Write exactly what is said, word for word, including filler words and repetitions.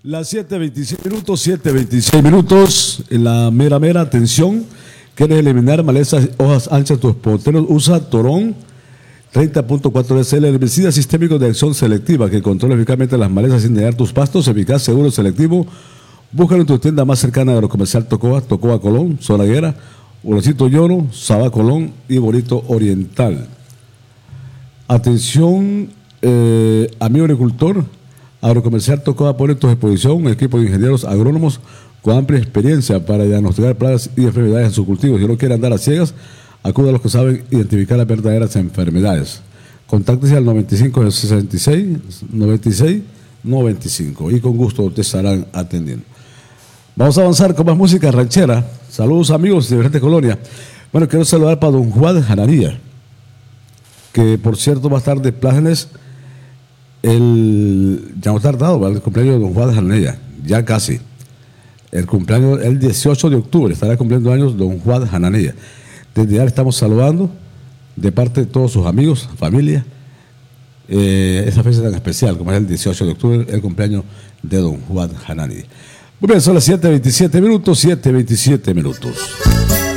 Las siete veintiséis minutos, siete veintiséis minutos, en la mera mera, atención, ¿quieres eliminar malezas, hojas anchas, tus poteros? Usa Torón treinta punto cuatro D C L, herbicida sistémico de acción selectiva que controla eficazmente las malezas sin dañar tus pastos, eficaz, seguro, selectivo. Búscalo en tu tienda más cercana de Agrocomercial Tocoa, Tocoa Colón, Zoraguera, Urocito Lloro, Sabá Colón y Bonito Oriental. Atención, eh, amigo agricultor, Agrocomercial Tocoa pone a tu disposición un equipo de ingenieros agrónomos con amplia experiencia para diagnosticar plagas y enfermedades en sus cultivos. Si no quiere andar a ciegas, acude a los que saben identificar las verdaderas enfermedades. Contáctese al noventa y cinco sesenta y seis noventa y seis noventa y cinco y con gusto te estarán atendiendo. Vamos a avanzar con más música ranchera. Saludos amigos de diferentes colonias. Bueno, quiero saludar para don Juan Janaría, que por cierto va a estar de plácemes el, ya no está tardado, ¿vale? El cumpleaños de don Juan Janaría, ya casi. El cumpleaños, el dieciocho de octubre, estará cumpliendo años don Juan Janaría. Desde ya le estamos saludando de parte de todos sus amigos, familia, eh, esa fecha tan especial como es el dieciocho de octubre, el cumpleaños de don Juan Janaría. Muy bien, son las siete veintisiete minutos, siete veintisiete minutos.